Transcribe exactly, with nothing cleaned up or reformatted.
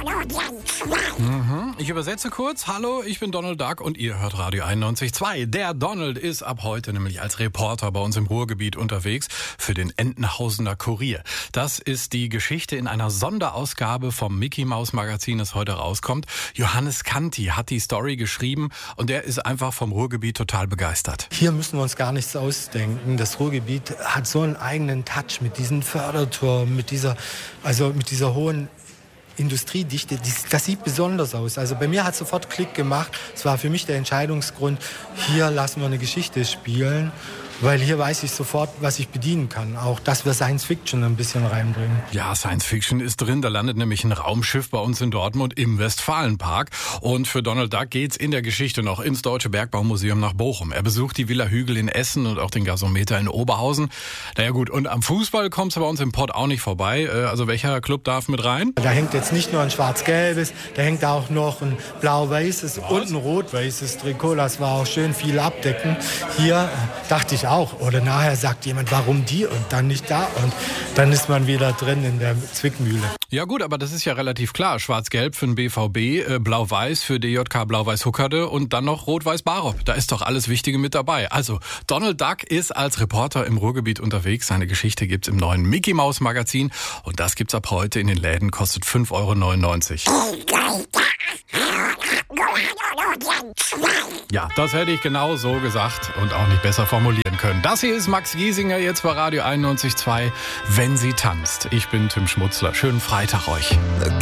Mhm. Ich übersetze kurz. Hallo, ich bin Donald Duck und ihr hört Radio einundneunzig Komma zwei. Der Donald ist ab heute nämlich als Reporter bei uns im Ruhrgebiet unterwegs für den Entenhausener Kurier. Das ist die Geschichte in einer Sonderausgabe vom Mickey Maus Magazin, das heute rauskommt. Johannes Kanti hat die Story geschrieben und der ist einfach vom Ruhrgebiet total begeistert. Hier müssen wir uns gar nichts ausdenken. Das Ruhrgebiet hat so einen eigenen Touch mit diesen Förderturmen, mit dieser, also mit dieser hohen Industriedichte, das sieht besonders aus. Also bei mir hat sofort Klick gemacht. Es war für mich der Entscheidungsgrund, hier lassen wir eine Geschichte spielen, weil hier weiß ich sofort, was ich bedienen kann. Auch, dass wir Science Fiction ein bisschen reinbringen. Ja, Science Fiction ist drin. Da landet nämlich ein Raumschiff bei uns in Dortmund im Westfalenpark. Und für Donald Duck geht's in der Geschichte noch ins Deutsche Bergbaumuseum nach Bochum. Er besucht die Villa Hügel in Essen und auch den Gasometer in Oberhausen. Naja gut, und am Fußball kommst du bei uns im Pott auch nicht vorbei. Also welcher Club darf mit rein? Da hängt jetzt nicht nur ein schwarz-gelbes, da hängt auch noch ein blau-weißes und ein rot-weißes Trikot. Das war auch schön viel abdecken. Hier dachte ich auch. Oder nachher sagt jemand, warum die und dann nicht da. Und dann ist man wieder drin in der Zwickmühle. Ja gut, aber das ist ja relativ klar. Schwarz-Gelb für den B V B, äh, Blau-Weiß für D J K Blau-Weiß-Huckerde und dann noch Rot-Weiß-Barop. Da ist doch alles Wichtige mit dabei. Also, Donald Duck ist als Reporter im Ruhrgebiet unterwegs. Seine Geschichte gibt's im neuen Mickey Maus Magazin. Und das gibt's ab heute in den Läden, kostet fünf Euro neunundneunzig. Ja, das hätte ich genau so gesagt und auch nicht besser formulieren können. Das hier ist Max Giesinger jetzt bei Radio einundneunzig Komma zwei, wenn sie tanzt. Ich bin Tim Schmutzler. Schönen Freitag euch.